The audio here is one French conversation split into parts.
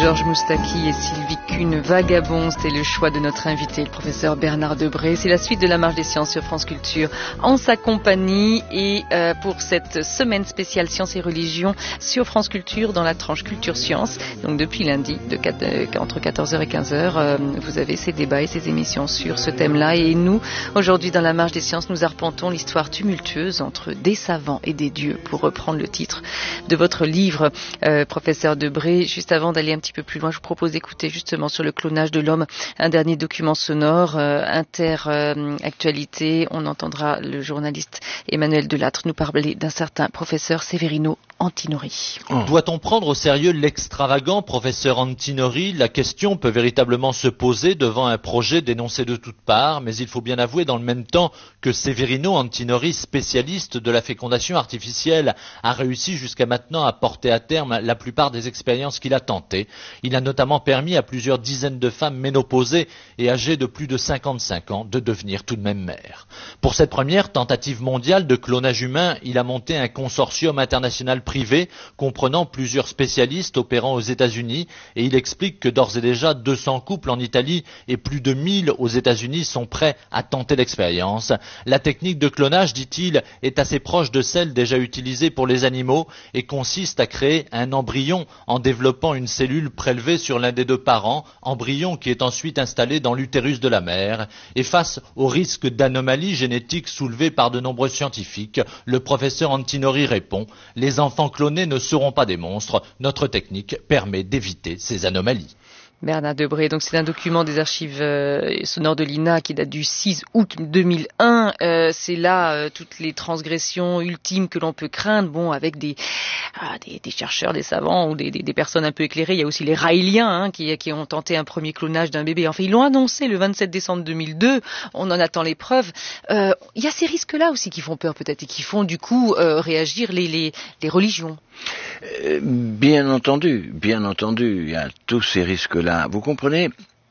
Georges Moustaki et Sylvie Kuhn, Vagabond, c'était le choix de notre invité, le professeur Bernard Debré. C'est la suite de la Marche des Sciences sur France Culture en sa compagnie et pour cette semaine spéciale Sciences et Religion sur France Culture dans la tranche Culture Sciences. Donc depuis lundi, entre 14h et 15h, vous avez ces débats et ces émissions sur ce thème-là. Et nous, aujourd'hui dans la Marche des Sciences, nous arpentons l'histoire tumultueuse entre des savants et des dieux, pour reprendre le titre de votre livre, professeur Debré. Juste avant d'aller un petit peu plus loin, je vous propose d'écouter justement sur le clonage de l'homme un dernier document sonore, Inter-Actualité. On entendra le journaliste Emmanuel Delattre nous parler d'un certain professeur Severino Antinori. Doit-on prendre au sérieux l'extravagant professeur Antinori? La question peut véritablement se poser devant un projet dénoncé de toutes parts, mais il faut bien avouer dans le même temps que Severino Antinori, spécialiste de la fécondation artificielle, a réussi jusqu'à maintenant à porter à terme la plupart des expériences qu'il a tentées. Il a notamment permis à plusieurs dizaines de femmes ménopausées et âgées de plus de 55 ans de devenir tout de même mères. Pour cette première tentative mondiale de clonage humain, il a monté un consortium international privé comprenant plusieurs spécialistes opérant aux États-Unis, et il explique que d'ores et déjà 200 couples en Italie et plus de 1000 aux États-Unis sont prêts à tenter l'expérience. La technique de clonage, dit-il, est assez proche de celle déjà utilisée pour les animaux et consiste à créer un embryon en développant une cellule prélevée sur l'un des deux parents, embryon qui est ensuite installé dans l'utérus de la mère. Et face au risque d'anomalies génétiques soulevées par de nombreux scientifiques, le professeur Antinori répond: les enfants clonés ne seront pas des monstres, notre technique permet d'éviter ces anomalies. Bernard Debré, donc c'est un document des archives sonores de l'INA qui date du 6 août 2001. C'est là toutes les transgressions ultimes que l'on peut craindre. Bon, avec des chercheurs, des savants ou des personnes un peu éclairées. Il y a aussi les raéliens qui ont tenté un premier clonage d'un bébé. Enfin, ils l'ont annoncé le 27 décembre 2002. On en attend les preuves. Il y a ces risques-là aussi qui font peur peut-être et qui font du coup réagir les religions. Bien entendu, il y a tous ces risques-là. Vous comprenez,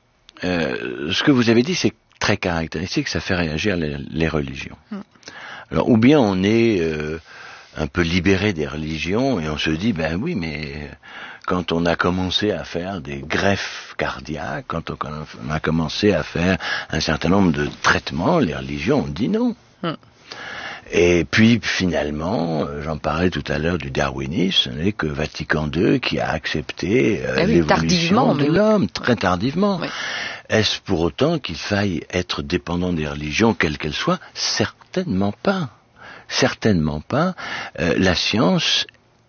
ce que vous avez dit, c'est très caractéristique, ça fait réagir les religions. Alors, ou bien on est un peu libéré des religions et on se dit, ben oui, mais quand on a commencé à faire des greffes cardiaques, quand on a commencé à faire un certain nombre de traitements, les religions ont dit non. Et puis finalement, j'en parlais tout à l'heure du darwinisme, ce n'est que Vatican II qui a accepté l'évolution de l'homme, très tardivement. Oui. Est-ce pour autant qu'il faille être dépendant des religions, quelles qu'elles soient? Certainement pas. Certainement pas. La science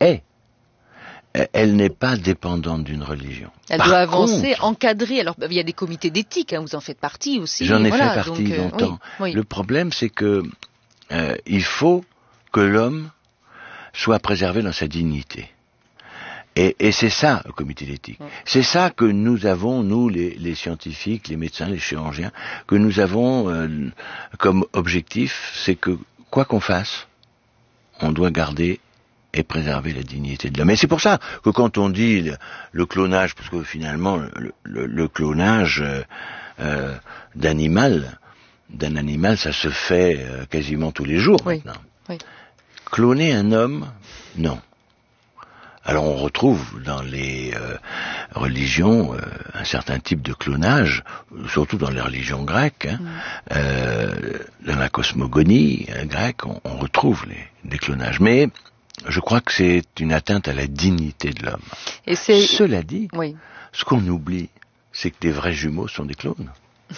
elle n'est pas dépendante d'une religion. Elle doit avancer, encadrer. Alors, il y a des comités d'éthique, vous en faites partie aussi. J'en ai fait partie longtemps. Oui. Le problème, c'est que il faut que l'homme soit préservé dans sa dignité. Et c'est ça, le comité d'éthique. C'est ça que nous avons, nous, les scientifiques, les médecins, les chirurgiens, que nous avons comme objectif, c'est que, quoi qu'on fasse, on doit garder et préserver la dignité de l'homme. Et c'est pour ça que quand on dit le clonage, parce que finalement, le clonage d'un animal, ça se fait quasiment tous les jours maintenant. Oui. Cloner un homme, non. Alors on retrouve dans les religions un certain type de clonage, surtout dans les religions grecques, dans la cosmogonie grecque, on retrouve des clonages. Mais je crois que c'est une atteinte à la dignité de l'homme. Et cela dit, ce qu'on oublie, c'est que des vrais jumeaux sont des clones.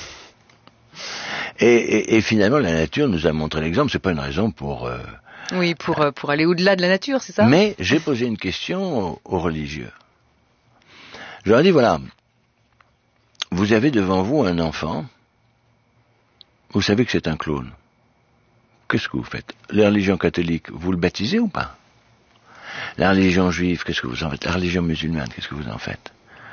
Et finalement, la nature nous a montré l'exemple. C'est pas une raison pour aller au-delà de la nature, c'est ça? Mais j'ai posé une question aux religieux. Je leur ai dit, voilà, vous avez devant vous un enfant, vous savez que c'est un clone. Qu'est-ce que vous faites? La religion catholique, vous le baptisez ou pas? La religion juive, qu'est-ce que vous en faites? La religion musulmane, qu'est-ce que vous en faites?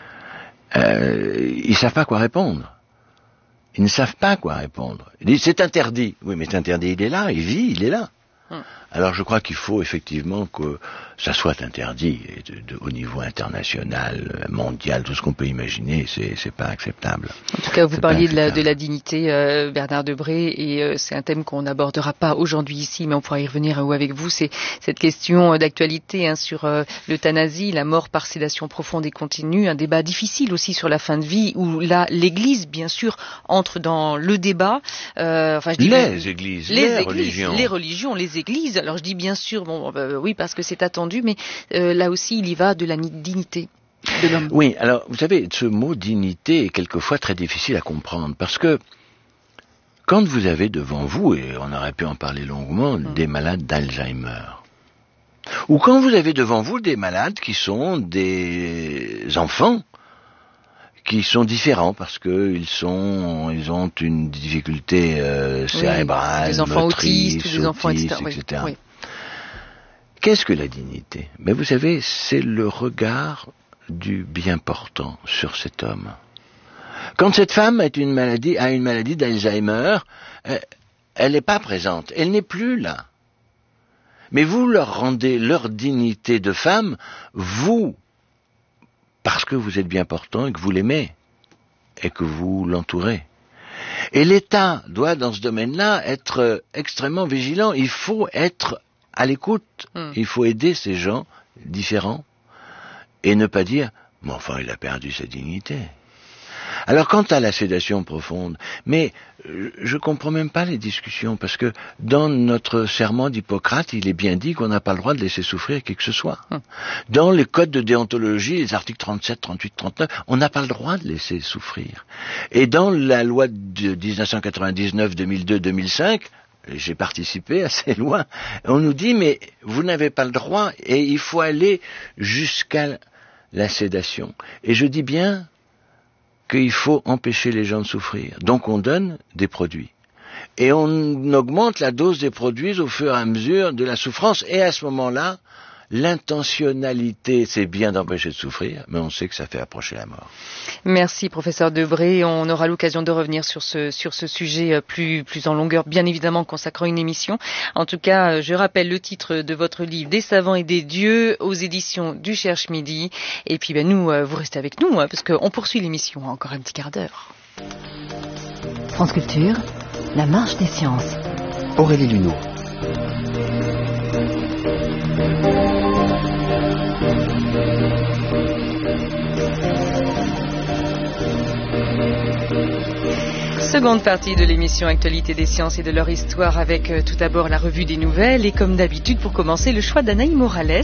Ils savent pas quoi répondre. Ils ne savent pas quoi répondre. Ils disent, c'est interdit. Oui, mais c'est interdit, il est là, il vit, il est là. Alors je crois qu'il faut effectivement que ça soit interdit au niveau international, mondial, tout ce qu'on peut imaginer, c'est pas acceptable. En tout cas, vous parliez de la dignité, Bernard Debré, et c'est un thème qu'on n'abordera pas aujourd'hui ici, mais on pourra y revenir avec vous. C'est cette question d'actualité sur l'euthanasie, la mort par sédation profonde et continue, un débat difficile aussi sur la fin de vie, où là, l'Église, bien sûr, entre dans le débat. Les religions, les églises. Alors je dis bien sûr, oui, parce que c'est attendu, mais là aussi, il y va de la dignité de l'homme. Oui, alors, vous savez, ce mot dignité est quelquefois très difficile à comprendre, parce que quand vous avez devant vous, et on aurait pu en parler longuement, des malades d'Alzheimer, ou quand vous avez devant vous des malades qui sont des enfants, qui sont différents parce que ils ont une difficulté cérébrale, des enfants motrice, autistes, des enfants, etc. Oui. Qu'est-ce que la dignité? Mais vous savez, c'est le regard du bien portant sur cet homme. Quand cette femme a une maladie d'Alzheimer, elle n'est pas présente, elle n'est plus là. Mais vous leur rendez leur dignité de femme, vous, parce que vous êtes bien portant et que vous l'aimez, et que vous l'entourez. Et l'État doit, dans ce domaine-là, être extrêmement vigilant. Il faut être à l'écoute. Il faut aider ces gens différents et ne pas dire « mais enfin, il a perdu sa dignité ». Alors, quant à la sédation profonde, mais je comprends même pas les discussions, parce que dans notre serment d'Hippocrate, il est bien dit qu'on n'a pas le droit de laisser souffrir qui que ce soit. Dans les codes de déontologie, les articles 37, 38, 39, on n'a pas le droit de laisser souffrir. Et dans la loi de 1999, 2002, 2005, j'ai participé à ces lois, on nous dit, mais vous n'avez pas le droit, et il faut aller jusqu'à la sédation. Et je dis bien qu'il faut empêcher les gens de souffrir. Donc on donne des produits. Et on augmente la dose des produits au fur et à mesure de la souffrance. Et à ce moment-là, l'intentionnalité, c'est bien d'empêcher de souffrir, mais on sait que ça fait approcher la mort. Merci, professeur Debré. On aura l'occasion de revenir sur ce sujet plus en longueur, bien évidemment, consacrant une émission. En tout cas, je rappelle le titre de votre livre, Des savants et des dieux, aux éditions du Cherche-Midi. Et puis, nous, vous restez avec nous, parce qu'on poursuit l'émission encore un petit quart d'heure. France Culture, la marche des sciences. Aurélie Luneau. Seconde partie de l'émission Actualité des sciences et de leur histoire, avec tout d'abord la revue des nouvelles et comme d'habitude pour commencer le choix d'Anaïs Morales.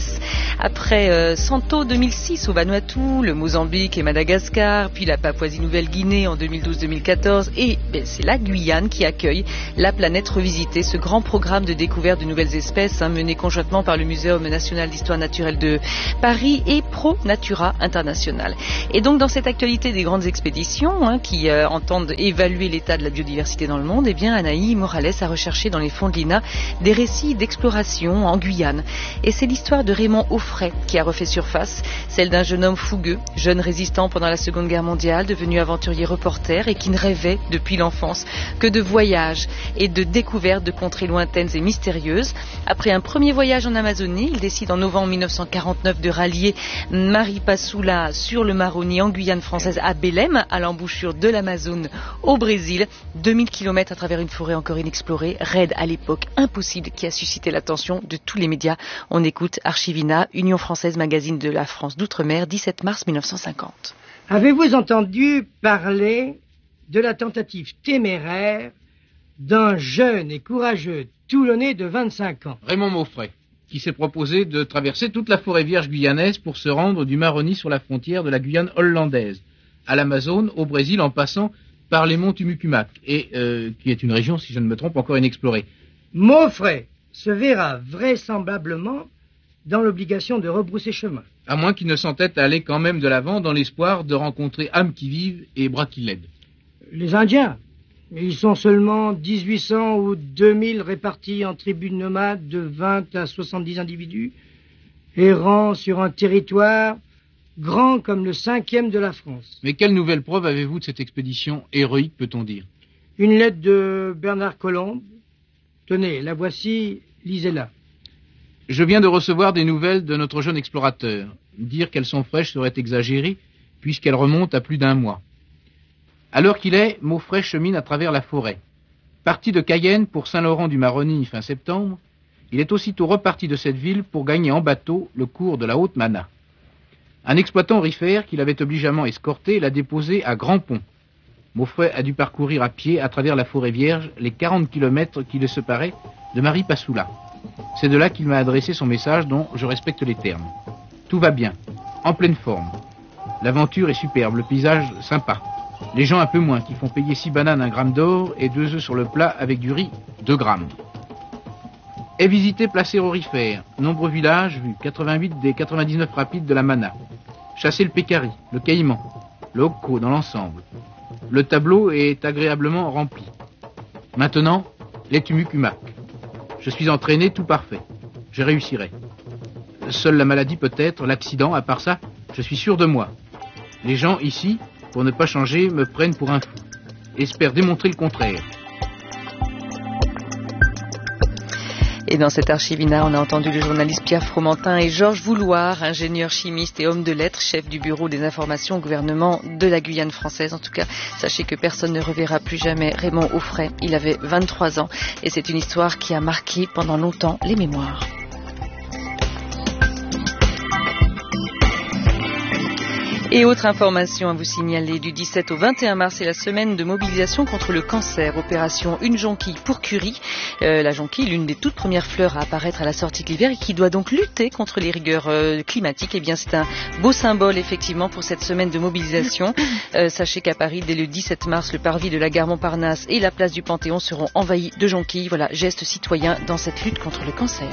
Après Santo 2006 au Vanuatu, le Mozambique et Madagascar, puis la Papouasie-Nouvelle-Guinée en 2012-2014 et c'est la Guyane qui accueille La Planète Revisitée, ce grand programme de découverte de nouvelles espèces mené conjointement par le Muséum national d'histoire naturelle de Paris et Pro Natura International. Et donc dans cette actualité des grandes expéditions qui entendent évaluer l'état de la biodiversité dans le monde, Anaïs Morales a recherché dans les fonds de l'INA des récits d'exploration en Guyane. Et c'est l'histoire de Raymond Offray qui a refait surface, celle d'un jeune homme fougueux, jeune résistant pendant la Seconde Guerre mondiale, devenu aventurier reporter et qui ne rêvait depuis l'enfance que de voyages et de découvertes de contrées lointaines et mystérieuses. Après un premier voyage en Amazonie, il décide en novembre 1949 de rallier Maripasoula sur le Maroni en Guyane française à Belém, à l'embouchure de l'Amazone au Brésil. 2000 km à travers une forêt encore inexplorée, raid à l'époque impossible qui a suscité l'attention de tous les médias. On écoute Archivina, Union française, magazine de la France d'outre-mer, 17 mars 1950. Avez-vous entendu parler de la tentative téméraire d'un jeune et courageux Toulonnais de 25 ans, Raymond Offray, qui s'est proposé de traverser toute la forêt vierge guyanaise pour se rendre du Maroni sur la frontière de la Guyane hollandaise, à l'Amazone, au Brésil, en passant par les monts Tumucumac, et qui est une région, si je ne me trompe, encore inexplorée. Offray se verra vraisemblablement dans l'obligation de rebrousser chemin. À moins qu'il ne s'entête à aller quand même de l'avant dans l'espoir de rencontrer âmes qui vivent et bras qui l'aident. Les Indiens, ils sont seulement 1800 ou 2000 répartis en tribus nomades de 20 à 70 individus, errant sur un territoire grand comme le 5e de la France. Mais quelle nouvelle preuve avez-vous de cette expédition héroïque, peut-on dire? Une lettre de Bernard Colomb. Tenez, la voici, lisez-la. Je viens de recevoir des nouvelles de notre jeune explorateur. Dire qu'elles sont fraîches serait exagéré, puisqu'elles remontent à plus d'1 mois. À l'heure qu'il est, Maufray chemine à travers la forêt. Parti de Cayenne pour Saint-Laurent-du-Maroni fin septembre, il est aussitôt reparti de cette ville pour gagner en bateau le cours de la Haute-Mana. Un exploitant aurifère qui l'avait obligeamment escorté l'a déposé à Grand Pont. Maufray a dû parcourir à pied à travers la forêt vierge les 40 kilomètres qui le séparaient de Maripasoula. C'est de là qu'il m'a adressé son message dont je respecte les termes. Tout va bien, en pleine forme. L'aventure est superbe, le paysage sympa. Les gens un peu moins, qui font payer 6 bananes 1 gramme d'or et 2 œufs sur le plat avec du riz 2 grammes. Est visité Placer Aurifère, nombreux villages vus, 88 des 99 rapides de la Mana. Chasser le pécari, le caïman, le hocco dans l'ensemble. Le tableau est agréablement rempli. Maintenant, les Tumucumac. Je suis entraîné, tout parfait. Je réussirai. Seule la maladie peut-être, l'accident, à part ça, je suis sûr de moi. Les gens ici, pour ne pas changer, me prennent pour un fou. Espèrent démontrer le contraire. Et dans cet archivina, on a entendu le journaliste Pierre Fromentin et Georges Vouloir, ingénieur chimiste et homme de lettres, chef du bureau des informations au gouvernement de la Guyane française. En tout cas, sachez que personne ne reverra plus jamais Raymond Auffray. Il avait 23 ans et c'est une histoire qui a marqué pendant longtemps les mémoires. Et autre information à vous signaler, du 17 au 21 mars, c'est la semaine de mobilisation contre le cancer. Opération Une jonquille pour Curie. La jonquille, l'une des toutes premières fleurs à apparaître à la sortie de l'hiver et qui doit donc lutter contre les rigueurs climatiques. Eh bien, c'est un beau symbole, effectivement, pour cette semaine de mobilisation. Sachez qu'à Paris, dès le 17 mars, le parvis de la gare Montparnasse et la place du Panthéon seront envahis de jonquilles. Voilà, geste citoyen dans cette lutte contre le cancer.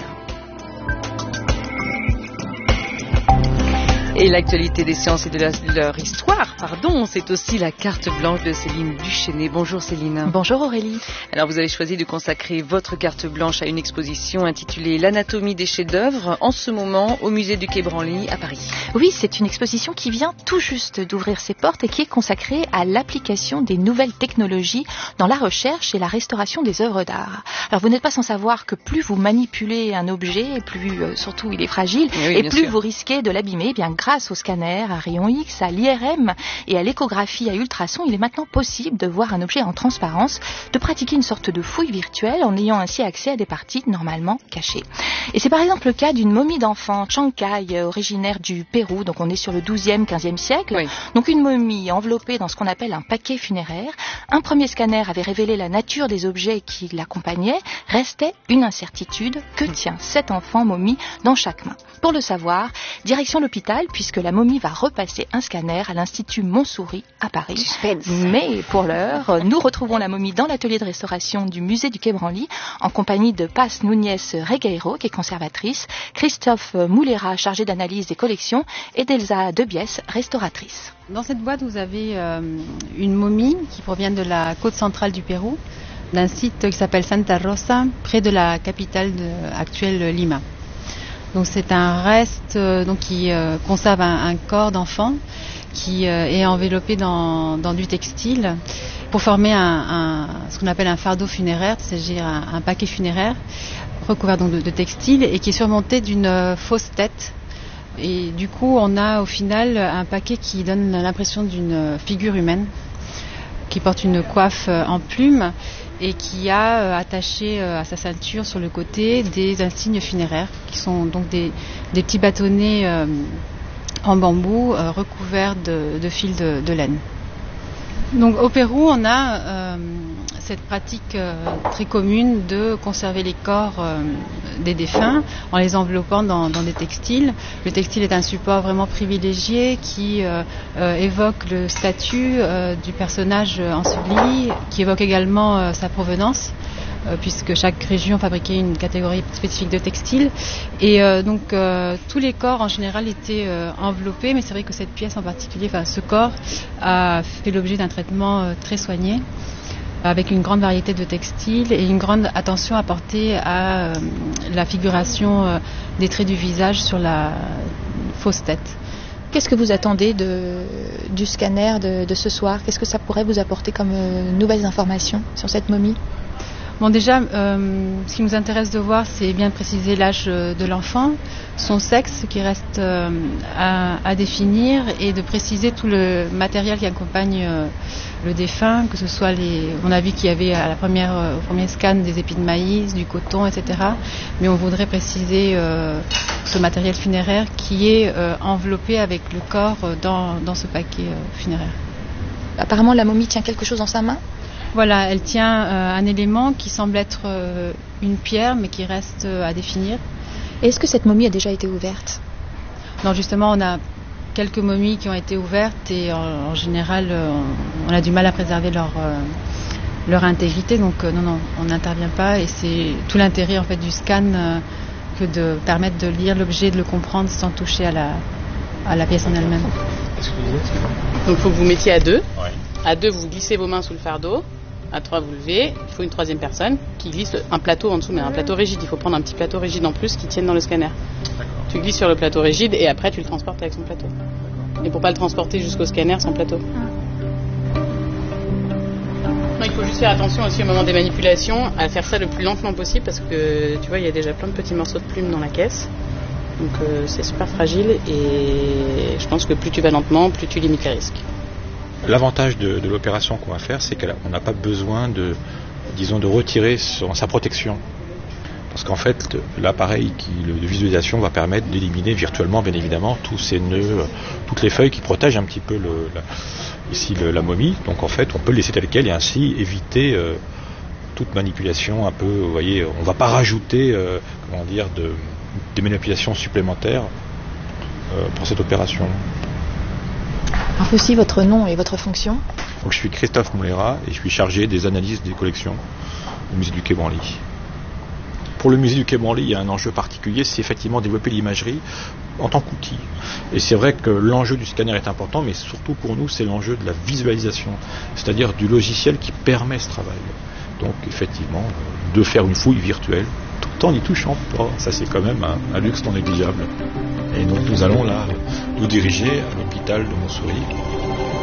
Et l'actualité des sciences et de leur histoire, c'est aussi la carte blanche de Céline Duchesnay. Bonjour Céline. Bonjour Aurélie. Alors vous avez choisi de consacrer votre carte blanche à une exposition intitulée L'anatomie des chefs-d'œuvre, en ce moment au musée du Quai Branly à Paris. Oui, c'est une exposition qui vient tout juste d'ouvrir ses portes et qui est consacrée à l'application des nouvelles technologies dans la recherche et la restauration des œuvres d'art. Alors vous n'êtes pas sans savoir que plus vous manipulez un objet, plus surtout il est fragile, oui, et plus sûr. Vous risquez de l'abîmer. Eh bien, grâce au scanner, à rayon X, à l'IRM et à l'échographie à ultrasons, il est maintenant possible de voir un objet en transparence, de pratiquer une sorte de fouille virtuelle en ayant ainsi accès à des parties normalement cachées. Et c'est par exemple le cas d'une momie d'enfant, Chancay, originaire du Pérou, donc on est sur le 12e, 15e siècle. Oui. Donc une momie enveloppée dans ce qu'on appelle un paquet funéraire. Un premier scanner avait révélé la nature des objets qui l'accompagnaient. Restait une incertitude. Que tient cet enfant momie dans chaque main? Pour le savoir, direction l'hôpital, puisque la momie va repasser un scanner à l'Institut Montsouris à Paris. Suspense. Mais pour l'heure, nous retrouvons la momie dans l'atelier de restauration du musée du Quai Branly, en compagnie de Paz Núñez Regueiro, qui est conservatrice, Christophe Moulera, chargé d'analyse des collections, et d'Elsa Debiès, restauratrice. Dans cette boîte, vous avez une momie qui provient de la côte centrale du Pérou, d'un site qui s'appelle Santa Rosa, près de la capitale actuelle Lima. Donc c'est un reste qui conserve un corps d'enfant qui est enveloppé dans du textile pour former ce qu'on appelle un fardeau funéraire, c'est-à-dire un paquet funéraire recouvert donc de textile et qui est surmonté d'une fausse tête. Et du coup, on a au final un paquet qui donne l'impression d'une figure humaine qui porte une coiffe en plume et qui a attaché à sa ceinture sur le côté des insignes funéraires qui sont donc des petits bâtonnets en bambou recouverts de fils de laine. Donc au Pérou, on a cette pratique très commune de conserver les corps des défunts en les enveloppant dans des textiles. Le textile est un support vraiment privilégié qui évoque le statut du personnage enseveli, qui évoque également sa provenance, puisque chaque région fabriquait une catégorie spécifique de textile. Et donc tous les corps en général étaient enveloppés, mais c'est vrai que cette pièce en particulier, ce corps a fait l'objet d'un traitement très soigné, avec une grande variété de textiles et une grande attention apportée à la figuration des traits du visage sur la fausse tête. Qu'est-ce que vous attendez du scanner de ce soir? Qu'est-ce que ça pourrait vous apporter comme nouvelles informations sur cette momie? Bon, déjà, ce qui nous intéresse de voir, c'est bien préciser l'âge de l'enfant, son sexe qui reste à définir, et de préciser tout le matériel qui accompagne le défunt, que ce soit on a vu qu'il y avait au premier scan des épis de maïs, du coton, etc. Mais on voudrait préciser ce matériel funéraire qui est enveloppé avec le corps dans ce paquet funéraire. Apparemment, la momie tient quelque chose dans sa main. Voilà, elle tient un élément qui semble être une pierre, mais qui reste à définir. Et est-ce que cette momie a déjà été ouverte? Non, justement, on a quelques momies qui ont été ouvertes et en général, on a du mal à préserver leur intégrité. Donc non, on n'intervient pas, et c'est tout l'intérêt en fait du scan que de permettre de lire l'objet, de le comprendre sans toucher à la pièce en elle-même. Donc il faut que vous mettiez à deux. Ouais. À deux, vous glissez vos mains sous le fardeau. À 3, vous levez. Il faut une troisième personne qui glisse un plateau en dessous, mais un plateau rigide. Il faut prendre un petit plateau rigide en plus qui tienne dans le scanner. D'accord. Tu glisses sur le plateau rigide et après tu le transportes avec son plateau. D'accord. Et pour pas le transporter jusqu'au scanner sans plateau. Non, il faut juste faire attention aussi au moment des manipulations à faire ça le plus lentement possible, parce que tu vois, il y a déjà plein de petits morceaux de plumes dans la caisse. Donc c'est super fragile, et je pense que plus tu vas lentement, plus tu limites les risques. L'avantage de l'opération qu'on va faire, c'est qu'on n'a pas besoin de retirer sa protection. Parce qu'en fait, l'appareil de visualisation va permettre d'éliminer virtuellement, bien évidemment, tous ces nœuds, toutes les feuilles qui protègent un petit peu la momie. Donc en fait, on peut le laisser tel quel et ainsi éviter toute manipulation un peu, vous voyez, on ne va pas rajouter, des manipulations supplémentaires pour cette opération. Alors aussi votre nom et votre fonction. Donc, je suis Christophe Moulera et je suis chargé des analyses des collections au musée du Quai Branly. Pour le musée du Quai Branly, il y a un enjeu particulier, c'est effectivement développer l'imagerie en tant qu'outil. Et c'est vrai que l'enjeu du scanner est important, mais surtout pour nous, c'est l'enjeu de la visualisation, c'est-à-dire du logiciel qui permet ce travail. Donc effectivement, de faire une fouille virtuelle tout en n'y touchant pas, ça c'est quand même un luxe non négligeable. Et donc nous allons là nous diriger à l'hôpital de Montsouris.